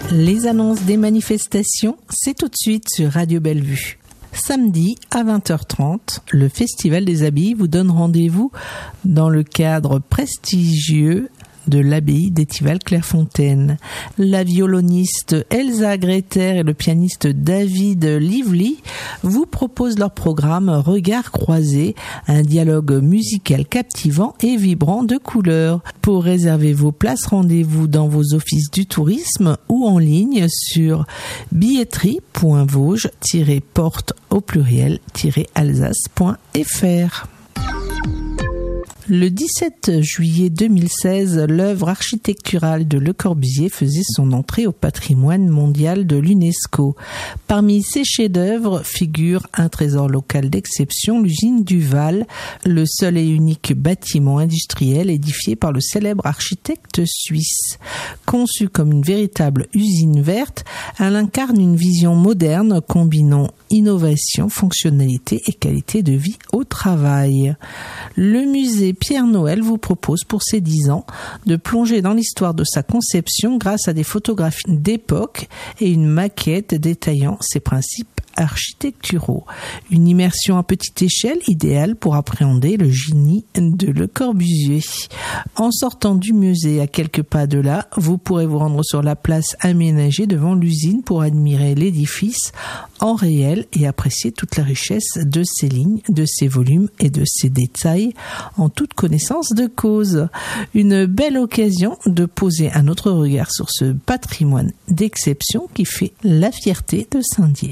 Les annonces des manifestations, c'est tout de suite sur Radio Bellevue. Samedi à 20h30, le Festival des Abbayes vous donne rendez-vous dans le cadre prestigieux de l'abbaye d'Étival-Clairefontaine. La violoniste Elsa Greter et le pianiste David Lively vous proposent leur programme Regards croisés, un dialogue musical captivant et vibrant de couleurs. Pour réserver vos places, rendez-vous dans vos offices du tourisme ou en ligne sur billetterie.vosges-porte au pluriel-alsace.fr. Le 17 juillet 2016, l'œuvre architecturale de Le Corbusier faisait son entrée au patrimoine mondial de l'UNESCO. Parmi ses chefs-d'œuvre figure un trésor local d'exception, l'usine du Val, le seul et unique bâtiment industriel édifié par le célèbre architecte suisse. Conçue comme une véritable usine verte, elle incarne une vision moderne combinant innovation, fonctionnalité et qualité de vie au travail. Le musée Pierre Noël vous propose pour ses 10 ans de plonger dans l'histoire de sa conception grâce à des photographies d'époque et une maquette détaillant ses principes architecturaux. Une immersion à petite échelle idéale pour appréhender le génie de Le Corbusier. En sortant du musée à quelques pas de là, vous pourrez vous rendre sur la place aménagée devant l'usine pour admirer l'édifice en réel et apprécier toute la richesse de ses lignes, de ses volumes et de ses détails en toute connaissance de cause. Une belle occasion de poser un autre regard sur ce patrimoine d'exception qui fait la fierté de Saint-Dié.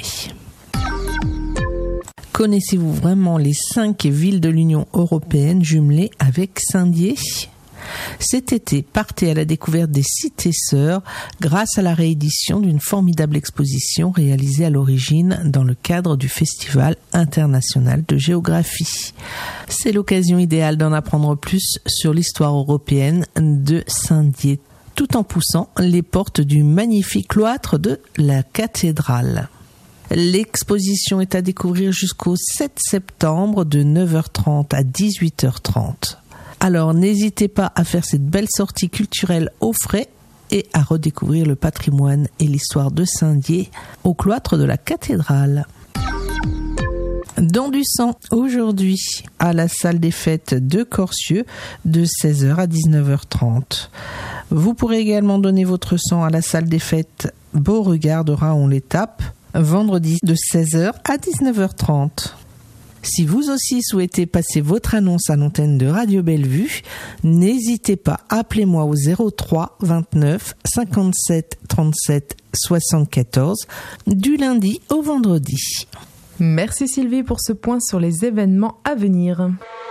Connaissez-vous vraiment les 5 villes de l'Union européenne jumelées avec Saint-Dié ? Cet été, partez à la découverte des cités sœurs grâce à la réédition d'une formidable exposition réalisée à l'origine dans le cadre du Festival international de géographie. C'est l'occasion idéale d'en apprendre plus sur l'histoire européenne de Saint-Dié, tout en poussant les portes du magnifique cloître de la cathédrale. L'exposition est à découvrir jusqu'au 7 septembre de 9h30 à 18h30. Alors n'hésitez pas à faire cette belle sortie culturelle au frais et à redécouvrir le patrimoine et l'histoire de Saint-Dié au cloître de la cathédrale. Don du sang aujourd'hui à la salle des fêtes de Corcieux de 16h à 19h30. Vous pourrez également donner votre sang à la salle des fêtes Beauregard de Raon-l'Étape vendredi de 16h à 19h30. Si vous aussi souhaitez passer votre annonce à l'antenne de Radio Bellevue, n'hésitez pas, appelez-moi au 03 29 57 37 74 du lundi au vendredi. Merci Sylvie pour ce point sur les événements à venir.